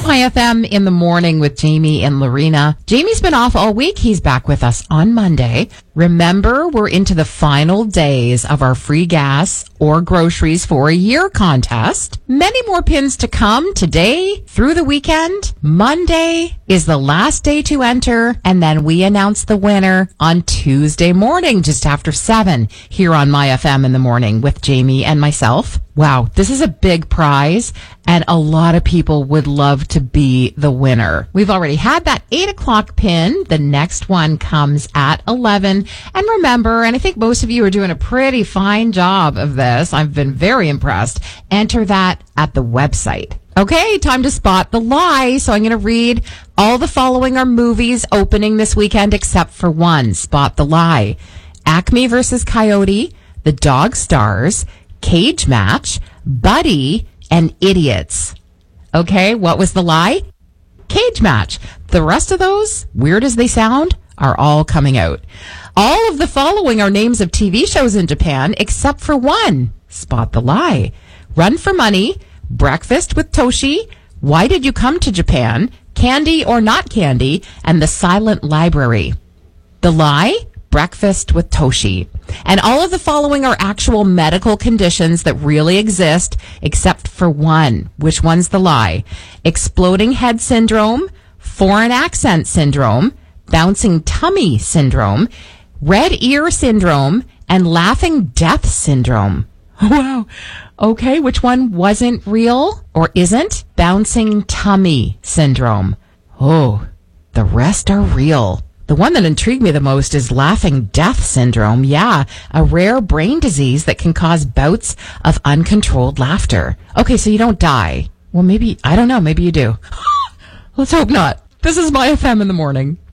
My FM in the morning with Jamie and Lorena. Jamie's been off all week. He's back with us on Monday. Remember, we're into the final days of our free gas or groceries for a year contest. Many more pins to come today through the weekend. Monday is the last day to enter, and then we announce the winner on Tuesday morning, just after 7, here on My FM in the morning with Jamie and myself. Wow, this is a big prize, and a lot of people would love to be the winner. We've already had that 8 o'clock pin. The next one comes at 11. And remember, and I think most of you are doing a pretty fine job of this. I've been very impressed. Enter that at the website. Okay, time to spot the lie. So I'm going to read all the following are movies opening this weekend except for one. Spot the lie. Acme versus Coyote, The Dog Stars, Cage Match, Buddy, and Idiots. Okay, what was the lie? Cage Match. The rest of those, weird as they sound, are all coming out. All of the following are names of TV shows in Japan except for one. Spot the lie. Run for Money, Breakfast with Toshi, Why Did You Come to Japan, Candy or Not Candy, and The Silent Library. The lie? Breakfast with Toshi. And all of the following are actual medical conditions that really exist, except for one. Which one's the lie? Exploding head syndrome, foreign accent syndrome, bouncing tummy syndrome, red ear syndrome, and laughing death syndrome. Wow. Okay, which one wasn't real or isn't? Bouncing tummy syndrome. Oh, the rest are real. The one that intrigued me the most is laughing death syndrome. Yeah, a rare brain disease that can cause bouts of uncontrolled laughter. Okay, so you don't die. Well, maybe, I don't know, maybe you do. Let's hope not. This is My FM in the morning.